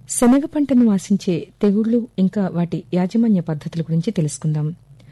శనగ పంటను ఆశించే తెగుళ్లు ఇంకా వాటి యాజమాన్య పద్ధతుల గురించి తెలుసుకుందాం.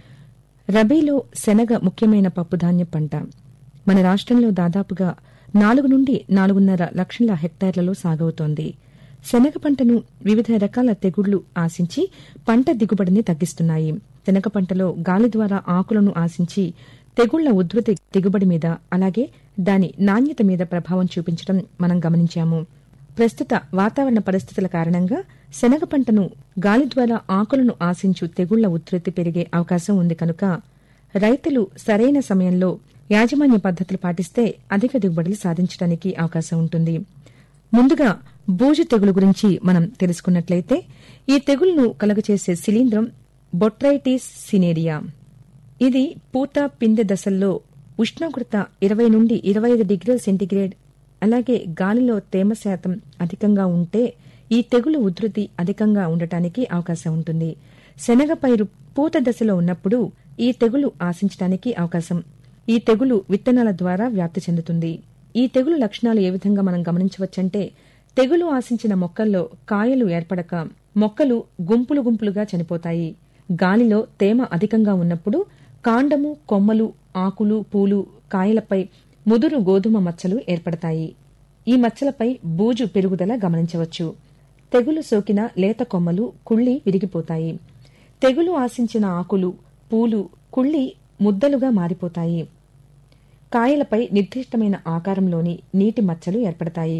రబీలో శనగ ముఖ్యమైన పప్పుధాన్య పంట. మన రాష్ట్రంలో దాదాపుగా 4 నుండి 4.5 లక్షల హెక్టార్లలో సాగవుతోంది. శనగ పంటను వివిధ రకాల తెగుళ్లు ఆశించి పంట దిగుబడిని తగ్గిస్తున్నాయి. శనగ పంటలో గాలి ద్వారా ఆకులను ఆశించి తెగుళ్ల ఉధృతి దిగుబడి మీద, అలాగే దాని నాణ్యత మీద ప్రభావం చూపించడం మనం గమనించాము. ప్రస్తుత వాతావరణ పరిస్థితుల కారణంగా శనగ పంటను గాలి ద్వారా ఆకులను ఆశించు తెగుళ్ల ఉధృతి పెరిగే అవకాశం ఉంది కనుక రైతులు సరైన సమయంలో యాజమాన్య పద్ధతులు పాటిస్తే అధిక దిగుబడులు సాధించడానికి అవకాశం ఉంటుంది. ముందుగా బూజు తెగులు గురించి మనం తెలుసుకున్నట్లయితే ఈ తెగుళ్లను కలుగచేసే శిలీంధ్రం బొట్రైటిస్ సినేరియా. ఇది పూత పిందె దశల్లో ఉష్ణోగ్రత 20 నుండి 25 డిగ్రీల సెంటీగ్రేడ్, అలాగే గాలిలో తేమ శాతం అధికంగా ఉంటే ఈ తెగులు ఉధృతి అధికంగా ఉండటానికి అవకాశం ఉంటుంది. శనగ పైరు పూత దశలో ఉన్నప్పుడు ఈ తెగులు ఆశించడానికి అవకాశం. ఈ తెగులు విత్తనాల ద్వారా వ్యాప్తి చెందుతుంది. ఈ తెగులు లక్షణాలు ఏ విధంగా మనం గమనించవచ్చంటే, తెగులు ఆశించిన మొక్కల్లో కాయలు ఏర్పడక మొక్కలు గుంపులు గుంపులుగా చనిపోతాయి. గాలిలో తేమ అధికంగా ఉన్నప్పుడు కాండము, కొమ్మలు, ఆకులు, పూలు, కాయలపై ముదురు గోధుమ మచ్చలు ఏర్పడతాయి. ఈ మచ్చలపై బూజు పెరుగుదల గమనించవచ్చు. తెగులు సోకిన లేత కొమ్మలు కుళ్లి విరిగిపోతాయి. తెగులు ఆశించిన ఆకులు, పూలు కుళ్లి ముద్దలుగా మారిపోతాయి. కాయలపై నిర్దిష్టమైన ఆకారంలోని నీటి మచ్చలు ఏర్పడతాయి.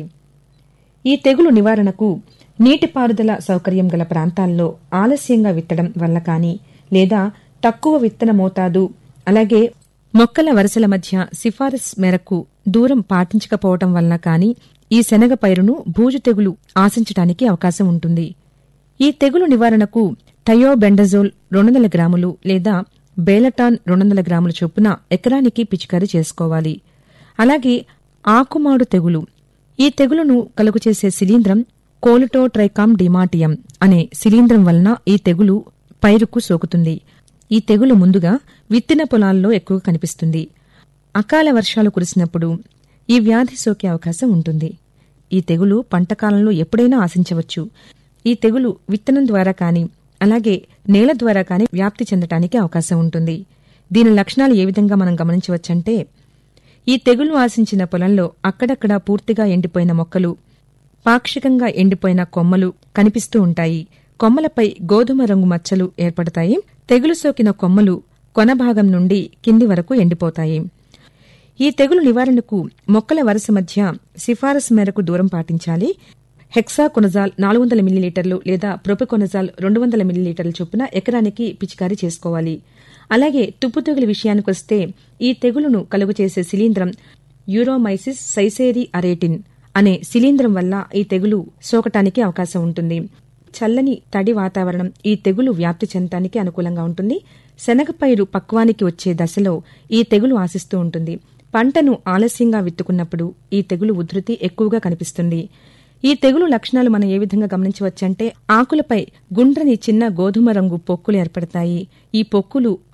ఈ తెగులు నివారణకు నీటిపారుదల సౌకర్యం గల ప్రాంతాల్లో ఆలస్యంగా విత్తడం వల్ల కానీ, లేదా తక్కువ విత్తన మోతాదు, అలాగే మొక్కల వరుసల మధ్య సిఫారసు మేరకు దూరం పాటించకపోవటం వలన కానీ ఈ శనగ పైరును బూజు తెగులు ఆశించడానికి అవకాశం ఉంటుంది. ఈ తెగులు నివారణకు థయోబెండజోల్ 200 గ్రాములు లేదా బేలటాన్ 200 గ్రాముల చొప్పున ఎకరానికి పిచికారీ చేసుకోవాలి. అలాగే ఆకుమాడు తెగులు. ఈ తెగులును కలుగచేసే శిలీంధ్రం కోలిటోట్రైకామ్ డిమాటియం అనే శిలీంధ్రం వలన ఈ తెగులు పైరుకు సోకుతుంది. ఈ తెగులు ముందుగా విత్తిన పొలాల్లో ఎక్కువగా కనిపిస్తుంది. అకాల వర్షాలు కురిసినప్పుడు ఈ వ్యాధి సోకే అవకాశం ఉంటుంది. ఈ తెగులు పంటకాలంలో ఎప్పుడైనా ఆశించవచ్చు. ఈ తెగులు విత్తనం ద్వారా కానీ, అలాగే నేల ద్వారా కానీ వ్యాప్తి చెందటానికి అవకాశం ఉంటుంది. దీని లక్షణాలు ఏ విధంగా మనం గమనించవచ్చంటే, ఈ తెగులు ఆశించిన పొలంలో అక్కడక్కడ పూర్తిగా ఎండిపోయిన మొక్కలు, పాక్షికంగా ఎండిపోయిన కొమ్మలు కనిపిస్తూ ఉంటాయి. కొమ్మలపై గోధుమ రంగు మచ్చలు ఏర్పడతాయి. తెగులు సోకిన కొమ్మలు కొన భాగం నుండి కింది వరకు ఎండిపోతాయి. ఈ తెగులు నివారణకు మొక్కల వరుస మధ్య సిఫారసు మేరకు దూరం పాటించాలి. హెక్సాకొనజాల్ 400 మిల్లీలీటర్లు లేదా ప్రొపికొనజాల్ 200 మిల్లీలీటర్ల చొప్పున ఎకరానికి పిచికారీ చేసుకోవాలి. అలాగే తుప్పు తెగులు విషయానికొస్తే ఈ తెగులును కలుగచేసే శిలీంధ్రం యూరోమైసిస్ సైసేరి అరేటిన్ అనే శిలీంధ్రం వల్ల ఈ తెగులు సోకటానికి అవకాశం ఉంటుంది. చల్లని తడి వాతావరణం ఈ తెగులు వ్యాప్తి చెందటానికి అనుకూలంగా ఉంటుంది. శనగ పైరు పక్వానికి వచ్చే దశలో ఈ తెగులు ఆశిస్తూ ఉంటుంది. పంటను ఆలస్యంగా విత్తుకున్నప్పుడు ఈ తెగులు ఉధృతి ఎక్కువగా కనిపిస్తుంది. ఈ తెగులు లక్షణాలు మనం ఏ విధంగా గమనించవచ్చంటే, ఆకులపై గుండ్రని చిన్న గోధుమ రంగు పొక్కులు ఏర్పడతాయి. ఈ పొక్కులు